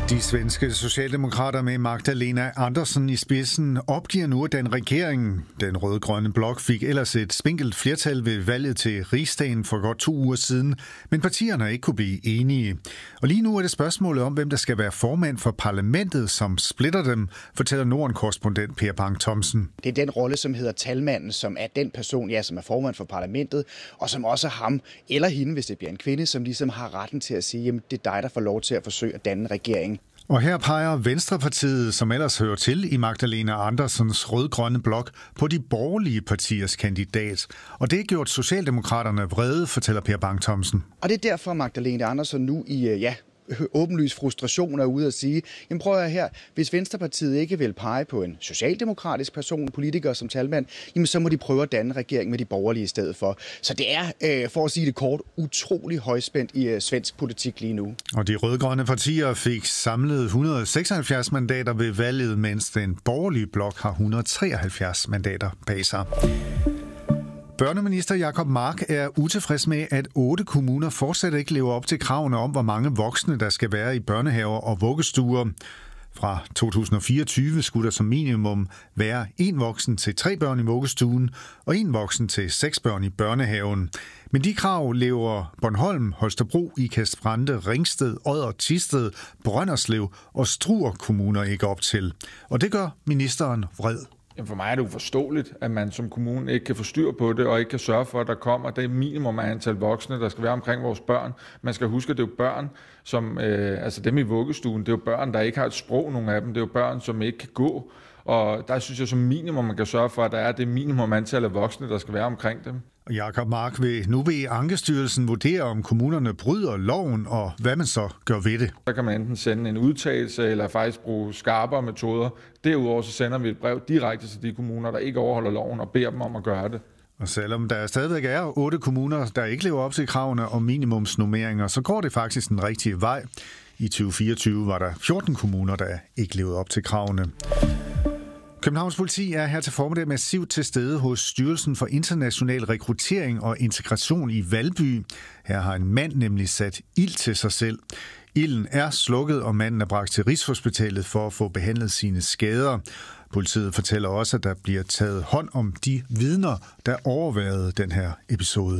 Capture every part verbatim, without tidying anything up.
De svenske socialdemokrater med Magdalena Andersson i spidsen opgiver nu, at den regering, den rød-grønne blok, fik ellers et spinkelt flertal ved valget til Rigsdagen for godt to uger siden, men partierne ikke kunne blive enige. Og lige nu er det spørgsmålet om, hvem der skal være formand for parlamentet, som splitter dem, fortæller Norden-korrespondent Per Bang Thomsen. Det er den rolle, som hedder talmanden, som er den person, ja, som er formand for parlamentet, og som også er ham eller hende, hvis det bliver en kvinde, som ligesom har retten til at sige, jamen det er dig, der får lov til at forsøge at danne en regering. Og her peger Venstrepartiet, som ellers hører til i Magdalena Anderssons rød-grønne blok, på de borgerlige partiers kandidat. Og det har gjort Socialdemokraterne vrede, fortæller Per Bang Thomsen. Og det er derfor, Magdalena Andersson nu i, ja, åbenlys frustration er ude at sige, jamen prøv at her, hvis Venstrepartiet ikke vil pege på en socialdemokratisk person, politiker som talmand, jamen så må de prøve at danne regering med de borgerlige i stedet for. Så det er, øh, for at sige det kort, utrolig højspændt i øh, svensk politik lige nu. Og de rød-grønne partier fik samlet et hundrede og seksoghalvfjerds mandater ved valget, mens den borgerlige blok har et hundrede og treoghalvfjerds mandater bag sig. Børneminister Jacob Mark er utilfreds med, at otte kommuner fortsat ikke lever op til kravene om, hvor mange voksne der skal være i børnehaver og vuggestuer. Fra to tusind og fireogtyve skulle der som minimum være en voksen til tre børn i vuggestuen og en voksen til seks børn i børnehaven. Men de krav lever Bornholm, Holstebro, Ikast-Brande, Ringsted, Odder, Thisted, Brønderslev og Struer kommuner ikke op til. Og det gør ministeren vred. For mig er det uforståeligt, at man som kommune ikke kan få styr på det, og ikke kan sørge for, at der kommer det minimum af antal voksne, der skal være omkring vores børn. Man skal huske, at det er jo børn, som, øh, altså dem i vuggestuen, det er jo børn, der ikke har et sprog, nogle af dem. Det er jo børn, som ikke kan gå. Og der synes jeg som minimum, man kan sørge for, at der er det minimum antal af voksne, der skal være omkring dem. Jakob Mark vil nu bede Ankestyrelsen vurdere, om kommunerne bryder loven, og hvad man så gør ved det. Så kan man enten sende en udtalelse, eller faktisk bruge skarpere metoder. Derudover så sender vi et brev direkte til de kommuner, der ikke overholder loven, og beder dem om at gøre det. Og selvom der stadigvæk er otte kommuner, der ikke lever op til kravene om minimumsnummeringer, så går det faktisk den rigtige vej. I tyve fireogtyve var der fjorten kommuner, der ikke levede op til kravene. Københavns politi er her til formiddag massivt til stede hos Styrelsen for International Rekruttering og Integration i Valby. Her har en mand nemlig sat ild til sig selv. Ilden er slukket, og manden er bragt til Rigshospitalet for at få behandlet sine skader. Politiet fortæller også, at der bliver taget hånd om de vidner, der overværede den her episode.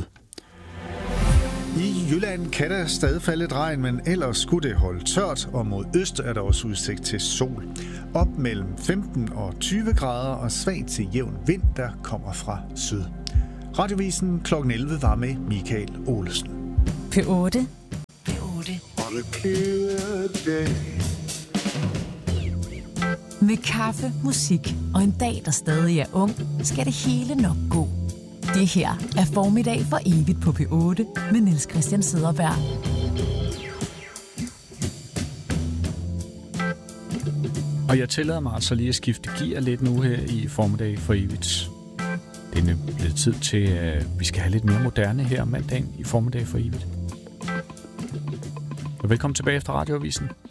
I Jylland kan der stadig falde et regn, men ellers skulle det holde tørt, og mod øst er der også udsigt til sol. Op mellem femten og tyve grader og svag til jævn vind, der kommer fra syd. Radiovisen klokken elleve var med Michael Olesen. P otte. P otte. Med kaffe, musik og en dag, der stadig er ung, skal det hele nok gå. Det her er Formiddag for evigt på P otte med Niels Christian Cederberg. Og jeg tillader mig altså lige at skifte gear lidt nu her i Formiddag for evigt. Det er nemlig blevet tid til, at vi skal have lidt mere moderne her mandagen i Formiddag for evigt. Og velkommen tilbage efter Radioavisen.